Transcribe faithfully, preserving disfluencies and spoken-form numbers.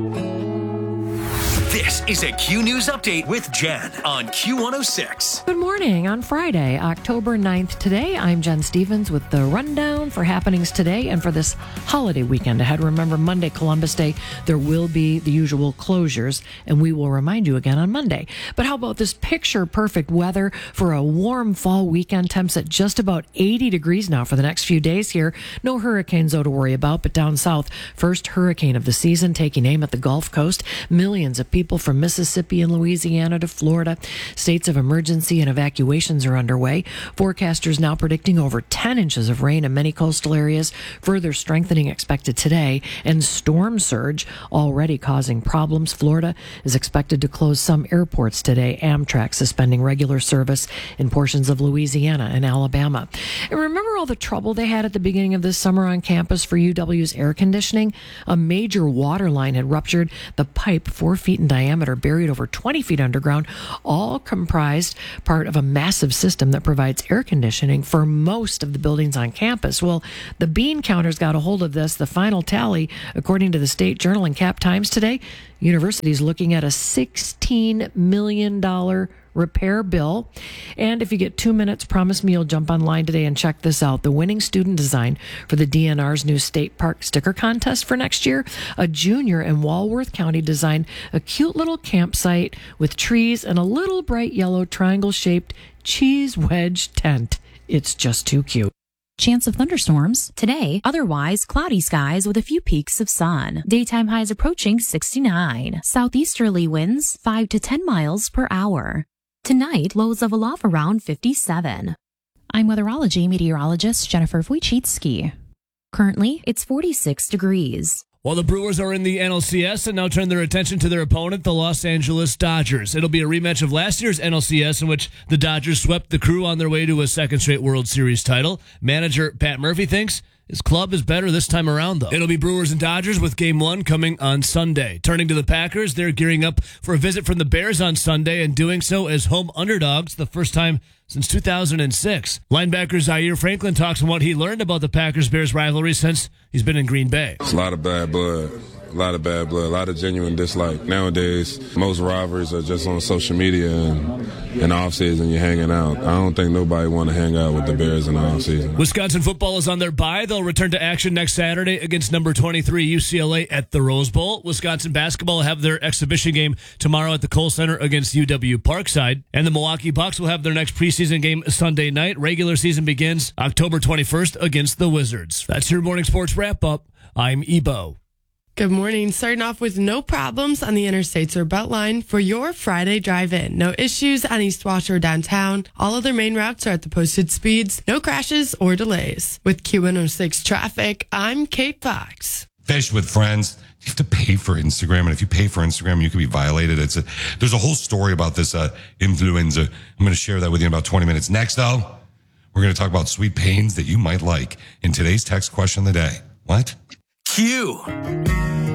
This is a Q News Update with Jen on Q one oh six. Good morning on Friday, October ninth. Today, I'm Jen Stevens with the rundown for happenings today and for this holiday weekend ahead. Remember, Monday, Columbus Day, there will be the usual closures, and we will remind you again on Monday. But how about this picture-perfect weather for a warm fall weekend? Temps at just about eighty degrees now for the next few days here. No hurricanes, though, to worry about, but down south, first hurricane of the season taking aim at the Gulf Coast. Millions of people from Mississippi and Louisiana to Florida. States of emergency and evacuations are underway. Forecasters now predicting over ten inches of rain in many coastal areas. Further strengthening expected today, and storm surge already causing problems. Florida is expected to close some airports today. Amtrak suspending regular service in portions of Louisiana and Alabama. And remember all the trouble they had at the beginning of this summer on campus for U W's air conditioning? A major water line had ruptured. The pipe, four feet in diameter, buried over twenty feet underground, all comprised part of a massive system that provides air conditioning for most of the buildings on campus. Well, the bean counters got a hold of this. The final tally, according to the State Journal and Cap Times today, universities looking at a sixteen million dollars repair bill. And if you get two minutes, promise me you'll jump online today and check this out. The winning student design for the D N R's new state park sticker contest for next year. A junior in Walworth County designed a cute little campsite with trees and a little bright yellow triangle-shaped cheese wedge tent. It's just too cute. Chance of thunderstorms today, otherwise cloudy skies with a few peaks of sun. Daytime highs approaching sixty-nine. Southeasterly winds five to ten miles per hour. Tonight, lows level off around fifty-seven. I'm weatherology meteorologist Jennifer Wojcicki. Currently, it's forty-six degrees. While the Brewers are in the N L C S and now turn their attention to their opponent, the Los Angeles Dodgers. It'll be a rematch of last year's N L C S in which the Dodgers swept the Crew on their way to a second straight World Series title. Manager Pat Murphy thinks his club is better this time around, though. It'll be Brewers and Dodgers with Game one coming on Sunday. Turning to the Packers, they're gearing up for a visit from the Bears on Sunday and doing so as home underdogs the first time since two thousand six. Linebacker Zaire Franklin talks on what he learned about the Packers-Bears rivalry since he's been in Green Bay. It's a lot of bad blood. A lot of bad blood, a lot of genuine dislike. Nowadays, most rivalries are just on social media and in the offseason you're hanging out. I don't think nobody want to hang out with the Bears in the offseason. Wisconsin football is on their bye. They'll return to action next Saturday against number twenty-three U C L A at the Rose Bowl. Wisconsin basketball will have their exhibition game tomorrow at the Kohl Center against U W Parkside. And the Milwaukee Bucks will have their next preseason game Sunday night. Regular season begins October twenty-first against the Wizards. That's your morning sports wrap-up. I'm Ebo. Good morning. Starting off with no problems on the interstates or Beltline for your Friday drive-in. No issues on East Wash or downtown. All other main routes are at the posted speeds. No crashes or delays. With Q one oh six traffic, I'm Kate Fox. Fish with friends. You have to pay for Instagram, and if you pay for Instagram, you can be violated. It's a, there's a whole story about this uh, influenza. I'm going to share that with you in about twenty minutes. Next, though, we're going to talk about sweet pains that you might like in today's text question of the day. What? Q.